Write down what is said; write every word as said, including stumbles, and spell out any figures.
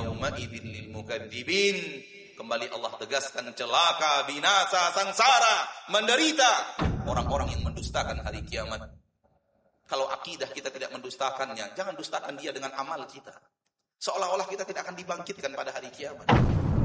yauma idzil lil mukadzibin. Kembali Allah tegaskan, celaka, binasa, sangsara, menderita orang-orang yang mendustakan hari kiamat. Kalau akidah kita tidak mendustakannya, jangan dustakan dia dengan amal kita. Seolah-olah kita tidak akan dibangkitkan pada hari kiamat.